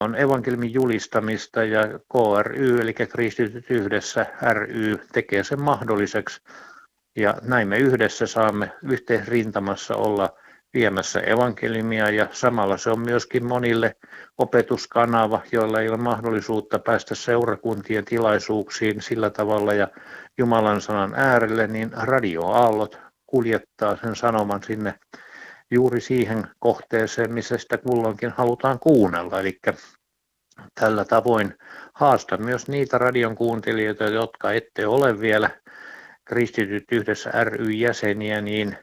on evankeliumin julistamista ja KRY, eli Kristityt yhdessä ry, tekee sen mahdolliseksi. Ja näin me yhdessä saamme yhteisrintamassa olla viemässä evankeliumia ja samalla se on myöskin monille opetuskanava, joilla ei ole mahdollisuutta päästä seurakuntien tilaisuuksiin sillä tavalla ja Jumalan sanan äärelle, niin radioaallot kuljettaa sen sanoman sinne juuri siihen kohteeseen, missä sitä kulloinkin halutaan kuunnella. Eli tällä tavoin haastan myös niitä radion kuuntelijoita, jotka ette ole vielä Kristityt yhdessä ry-jäseniä, niin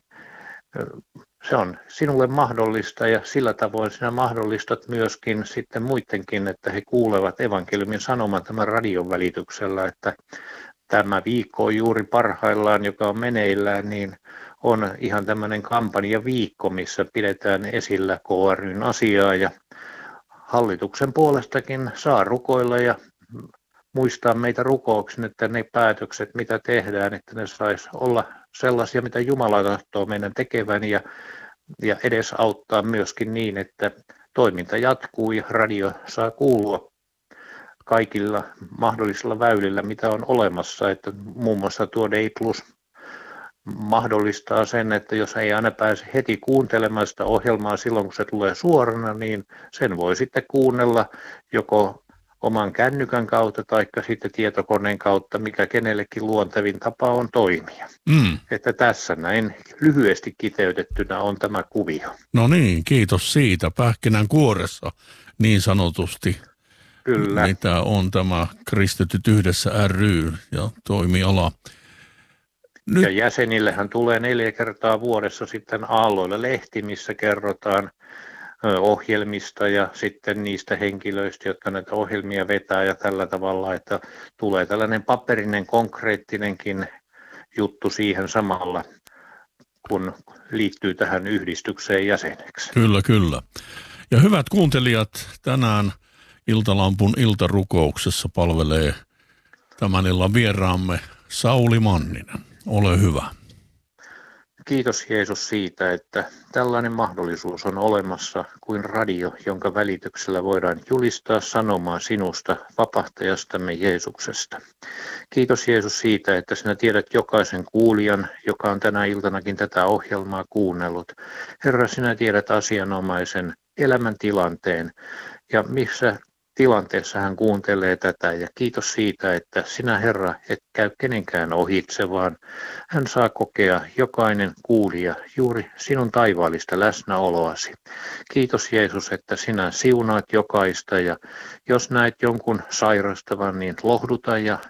se on sinulle mahdollista ja sillä tavoin sinä mahdollistat myöskin sitten muidenkin, että he kuulevat evankeliumin sanoman tämän radion välityksellä, että tämä viikko on juuri parhaillaan, joka on meneillään, niin on ihan tämmöinen kampanjaviikko, missä pidetään esillä KRY:n asiaa ja hallituksen puolestakin saa rukoilla ja muistaa meitä rukouksin, että ne päätökset, mitä tehdään, että ne saisi olla sellaisia, mitä Jumala tahtoo meidän tekevän ja edesauttaa myöskin niin, että toiminta jatkuu ja radio saa kuulua kaikilla mahdollisilla väylillä, mitä on olemassa. Että muun muassa tuo Day Plus mahdollistaa sen, että jos ei aina pääse heti kuuntelemaan sitä ohjelmaa silloin, kun se tulee suorana, niin sen voi sitten kuunnella joko oman kännykän kautta tai sitten tietokoneen kautta, mikä kenellekin luontevin tapa on toimia. Että tässä näin lyhyesti kiteytettynä on tämä kuvio. No niin, kiitos siitä. Pähkinän kuoressa niin sanotusti. Kyllä. Mitä on tämä Kristityt yhdessä ry ja toimiala. Nyt. Ja jäsenillehän tulee 4 kertaa vuodessa sitten Aalloilla lehti, missä kerrotaan ohjelmista ja sitten niistä henkilöistä, jotka näitä ohjelmia vetää ja tällä tavalla, että tulee tällainen paperinen, konkreettinenkin juttu siihen samalla, kun liittyy tähän yhdistykseen jäseneksi. Kyllä, kyllä. Ja hyvät kuuntelijat, tänään Iltalampun iltarukouksessa palvelee tämän illan vieraamme Sauli Manninen. Ole hyvä. Kiitos Jeesus siitä, että tällainen mahdollisuus on olemassa kuin radio, jonka välityksellä voidaan julistaa sanomaa sinusta, vapahtajastamme Jeesuksesta. Kiitos Jeesus siitä, että sinä tiedät jokaisen kuulijan, joka on tänä iltanakin tätä ohjelmaa kuunnellut. Herra, sinä tiedät asianomaisen elämäntilanteen ja missä tilanteessa hän kuuntelee tätä ja kiitos siitä, että sinä Herra et käy kenenkään ohitse, vaan hän saa kokea jokainen kuulija juuri sinun taivaallista läsnäoloasi. Kiitos Jeesus, että sinä siunaat jokaista ja jos näet jonkun sairastavan, niin lohduta ja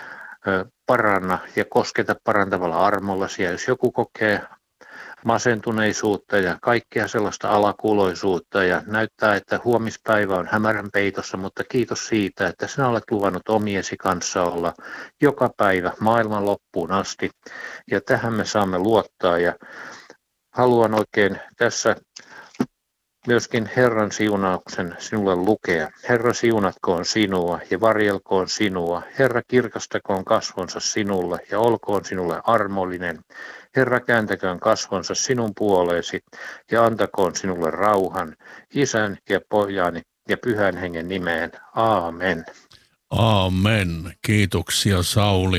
paranna ja kosketa parantavalla armollasi ja jos joku kokee masentuneisuutta ja kaikkea sellaista alakuloisuutta ja näyttää, että huomispäivä on hämärän peitossa, mutta kiitos siitä, että sinä olet luvannut omiesi kanssa olla joka päivä maailman loppuun asti ja tähän me saamme luottaa ja haluan oikein tässä myöskin Herran siunauksen sinulle lukea. Herra siunatkoon sinua ja varjelkoon sinua. Herra kirkastakoon kasvonsa sinulle ja olkoon sinulle armollinen. Herra kääntäköön kasvonsa sinun puoleesi ja antakoon sinulle rauhan, Isän ja Pojan ja Pyhän Hengen nimeen. Aamen. Aamen. Kiitoksia Sauli.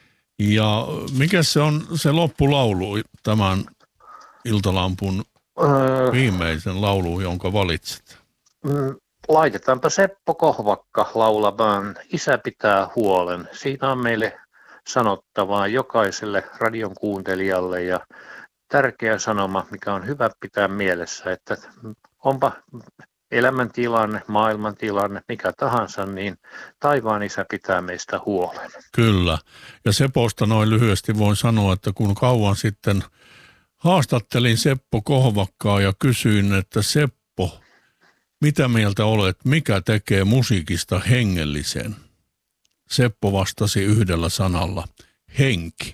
Ja mikä se on se loppulaulu tämän Iltalampun viimeisen laulu, jonka valitset? Laitetaanpa Seppo Kohvakka laulamaan Isä pitää huolen. Siinä on meille sanottavaa jokaiselle radion kuuntelijalle ja tärkeä sanoma, mikä on hyvä pitää mielessä, että onpa elämäntilanne, maailmantilanne, mikä tahansa, niin taivaan Isä pitää meistä huolen. Kyllä. Ja Seposta noin lyhyesti voin sanoa, että kun kauan sitten haastattelin Seppo Kohvakkaa ja kysyin, että Seppo, mitä mieltä olet, mikä tekee musiikista hengellisen? Seppo vastasi yhdellä sanalla, henki.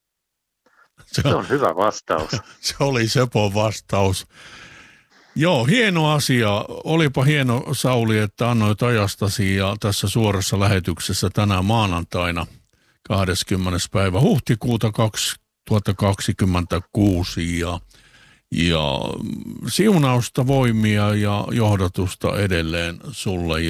Se on hyvä vastaus. Se oli Sepon vastaus. Joo, hieno asia. Olipa hieno Sauli, että annoit ajastasi ja tässä suorassa lähetyksessä tänään maanantaina 20. päivä huhtikuuta 2026. Ja siunausta, voimia ja johdatusta edelleen sulle